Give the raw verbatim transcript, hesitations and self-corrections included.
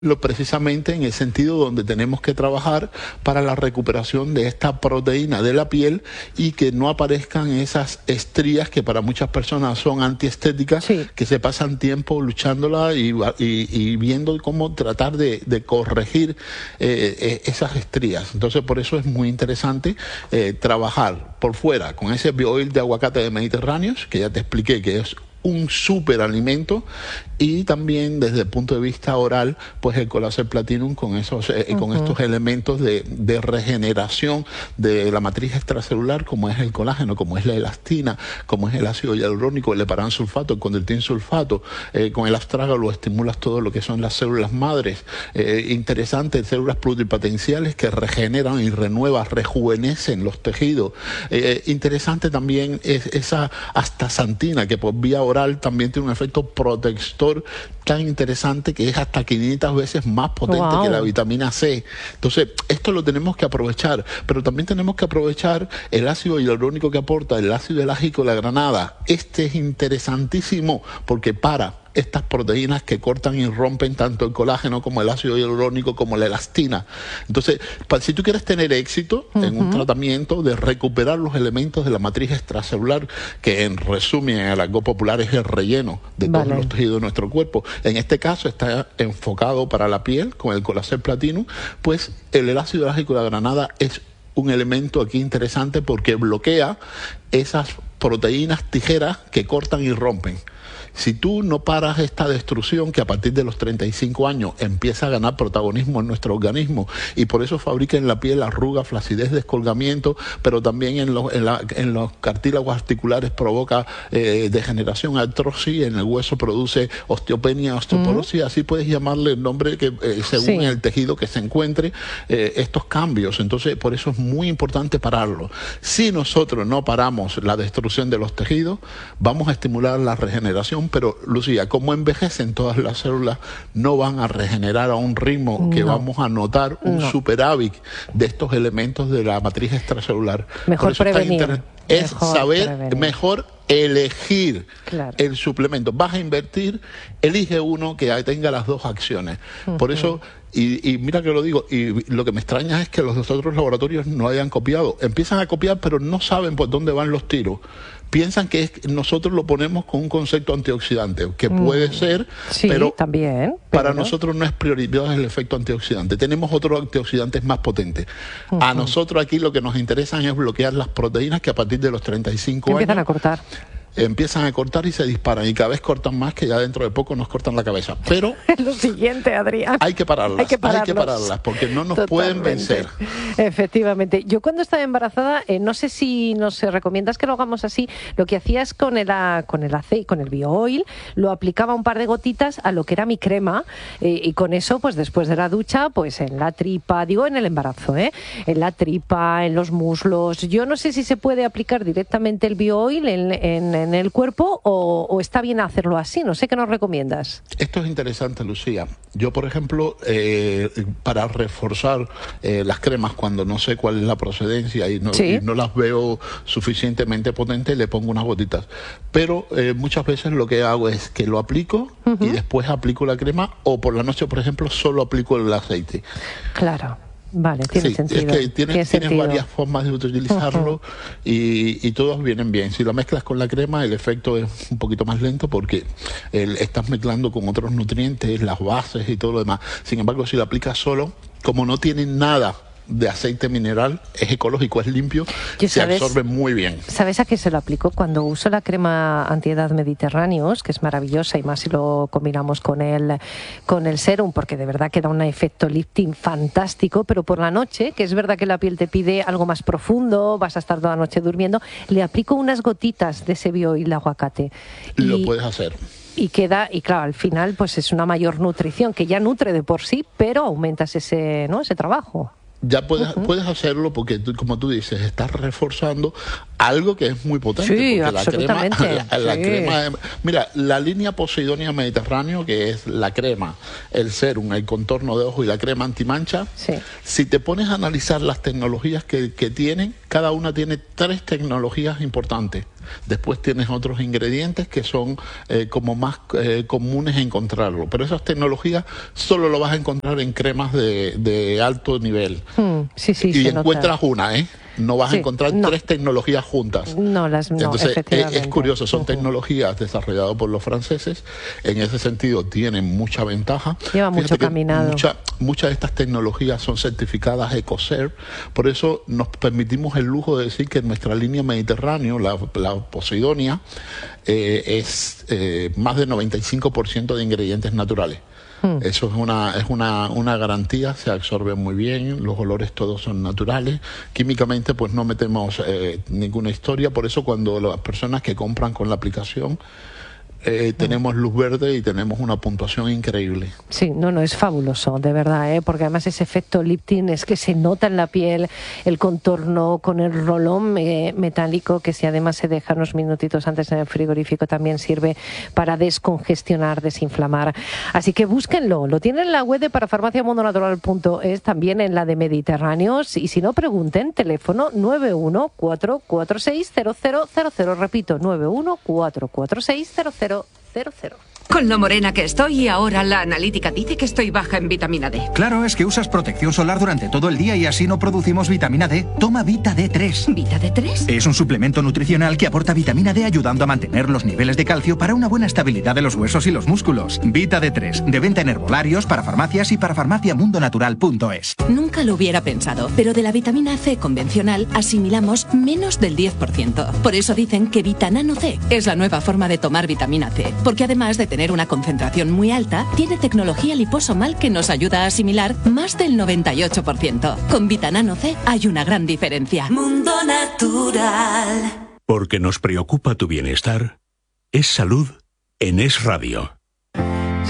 Lo precisamente en el sentido donde tenemos que trabajar para la recuperación de esta proteína de la piel y que no aparezcan esas estrías que para muchas personas son antiestéticas, sí, que se pasan tiempo luchándola y, y, y viendo cómo tratar de, de corregir eh, esas estrías. Entonces por eso es muy interesante eh, trabajar por fuera con ese bioil de aguacate de Mediterráneos, que ya te expliqué que es un superalimento, y también desde el punto de vista oral, pues el Colacel Platinum con esos eh, uh-huh. con estos elementos de, de regeneración de la matriz extracelular, como es el colágeno, como es la elastina, como es el ácido hialurónico, el heparansulfato, el condroitin sulfato. Eh, con el astrágalo estimulas todo lo que son las células madres. Eh, interesante, células pluripotenciales que regeneran y renuevan, rejuvenecen los tejidos. Eh, interesante también es esa astaxantina, que por vía oral también tiene un efecto protector tan interesante, que es hasta quinientas veces más potente wow. que la vitamina C. Entonces, esto lo tenemos que aprovechar, pero también tenemos que aprovechar el ácido hialurónico que aporta el ácido elágico de la granada. Este es interesantísimo porque para estas proteínas que cortan y rompen tanto el colágeno como el ácido hialurónico como la elastina. Entonces, si tú quieres tener éxito uh-huh. en un tratamiento de recuperar los elementos de la matriz extracelular, que en resumen, en el argot popular es el relleno de vale. todos los tejidos de nuestro cuerpo, en este caso está enfocado para la piel con el Colacel Platinum, pues el ácido elágico de la granada es un elemento aquí interesante porque bloquea esas proteínas tijeras que cortan y rompen. Si tú no paras esta destrucción que a partir de los treinta y cinco años empieza a ganar protagonismo en nuestro organismo, y por eso fabrica en la piel arrugas, flacidez, descolgamiento, pero también en los, en la, en los cartílagos articulares provoca eh, degeneración, artrosis, en el hueso produce osteopenia, osteoporosis, uh-huh. así puedes llamarle el nombre que eh, según sí. el tejido que se encuentre eh, estos cambios. Entonces por eso es muy importante pararlo. Si nosotros no paramos la destrucción de los tejidos, vamos a estimular la regeneración, pero Lucía, como envejecen todas las células, no van a regenerar a un ritmo que no. vamos a notar un no. superávit de estos elementos de la matriz extracelular. Mejor prevenir. Es mejor saber prevenir. mejor elegir claro. el suplemento. Vas a invertir, elige uno que tenga las dos acciones. Uh-huh. Por eso, y, y mira que lo digo, y lo que me extraña es que los otros laboratorios no hayan copiado. Empiezan a copiar, pero no saben por dónde van los tiros. Piensan que es, nosotros lo ponemos con un concepto antioxidante, que puede mm. ser, sí, pero también, para pero... nosotros no es prioridad el efecto antioxidante. Tenemos otros antioxidantes más potentes. Uh-huh. A nosotros aquí lo que nos interesa es bloquear las proteínas que a partir de los treinta y cinco empiezan años... a cortar. empiezan a cortar y se disparan, y cada vez cortan más, que ya dentro de poco nos cortan la cabeza. Pero es lo siguiente, Adrián. Hay que pararlas, hay que, hay que pararlas, porque no nos Totalmente. pueden vencer. Efectivamente. Yo cuando estaba embarazada, eh, no sé si nos recomiendas que lo hagamos así, lo que hacías con el, con el aceite, con el bio-oil, lo aplicaba un par de gotitas a lo que era mi crema, eh, y con eso, pues después de la ducha, pues en la tripa, digo en el embarazo, ¿eh? en la tripa, en los muslos. Yo no sé si se puede aplicar directamente el bio-oil en, en en el cuerpo o, o está bien hacerlo así. No sé qué nos recomiendas. Esto es interesante, Lucía. Yo, por ejemplo, eh, para reforzar eh, las cremas cuando no sé cuál es la procedencia y no, ¿Sí? y no las veo suficientemente potentes, le pongo unas gotitas. Pero eh, muchas veces lo que hago es que lo aplico uh-huh. y después aplico la crema, o por la noche, por ejemplo, solo aplico el aceite. Claro. Vale, tiene sí, sentido. Es que tienes, ¿Tiene tienes sentido? varias formas de utilizarlo uh-huh. y, y todos vienen bien. Si lo mezclas con la crema, el efecto es un poquito más lento porque el, estás mezclando con otros nutrientes, las bases y todo lo demás. Sin embargo, si lo aplicas solo, como no tiene nada de aceite mineral, es ecológico, es limpio, se sabes, absorbe muy bien. ¿Sabes a qué se lo aplico? Cuando uso la crema antiedad Mediterráneos, que es maravillosa, y más si lo combinamos con el, con el serum, porque de verdad que da un efecto lifting fantástico, pero por la noche, que es verdad que la piel te pide algo más profundo, vas a estar toda la noche durmiendo, le aplico unas gotitas de ese bio y el aguacate. Lo y... puedes hacer. Y queda, y claro, al final pues es una mayor nutrición, que ya nutre de por sí, pero aumentas ese, ¿no? ese trabajo. Ya puedes, uh-huh. puedes hacerlo porque, tú, como tú dices, estás reforzando algo que es muy potente. Sí, porque absolutamente. La crema, la, la sí. crema, mira, la línea Posidonia Mediterráneo, que es la crema, el serum, el contorno de ojo y la crema antimancha, sí. si te pones a analizar las tecnologías que, que tienen, cada una tiene tres tecnologías importantes. Después tienes otros ingredientes que son eh, como más eh, comunes encontrarlo, pero esas tecnologías solo lo vas a encontrar en cremas de, de alto nivel. Mm, sí, sí, y se encuentras nota. una, ¿eh? No vas Sí, a encontrar no. tres tecnologías juntas. No, las no, Entonces, efectivamente. es, es curioso, son Uh-huh. tecnologías desarrolladas por los franceses. En ese sentido, tienen mucha ventaja. Lleva Fíjate mucho que caminado. Mucha, muchas de estas tecnologías son certificadas EcoCert. Por eso nos permitimos el lujo de decir que nuestra línea Mediterráneo, la, la Posidonia, eh, es eh, más del noventa y cinco por ciento de ingredientes naturales. Hmm. Eso es una es una, una garantía, se absorbe muy bien, los olores todos son naturales, químicamente pues no metemos eh, ninguna historia, por eso cuando las personas que compran con la aplicación Eh, tenemos luz verde y tenemos una puntuación increíble. Sí, no, no, es fabuloso, de verdad, ¿eh? Porque además ese efecto lifting es que se nota en la piel, el contorno con el rolón eh, metálico, que si además se deja unos minutitos antes en el frigorífico también sirve para descongestionar, desinflamar. Así que búsquenlo, lo tienen en la web de parafarmacia mundo natural punto es, también en la de Mediterráneos, y si no pregunten, teléfono nueve uno cuatro cuatro seis cero cero cero cero, repito, nueve uno cuatro cuatro seis cero cero cero cero. Con lo morena que estoy y ahora la analítica dice que estoy baja en vitamina D. Claro, es que usas protección solar durante todo el día y así no producimos vitamina D. Toma Vita D tres. ¿Vita D tres? Es un suplemento nutricional que aporta vitamina D ayudando a mantener los niveles de calcio para una buena estabilidad de los huesos y los músculos. Vita D tres, de venta en herbolarios, para farmacias y para farmacia mundo natural punto es. Nunca lo hubiera pensado, pero de la vitamina C convencional asimilamos menos del diez por ciento. Por eso dicen que Vitanano C es la nueva forma de tomar vitamina C, porque además de tener una concentración muy alta, tiene tecnología liposomal que nos ayuda a asimilar más del noventa y ocho por ciento. Con Vitanano C hay una gran diferencia. Mundo Natural. Porque nos preocupa tu bienestar, es salud en Es Radio.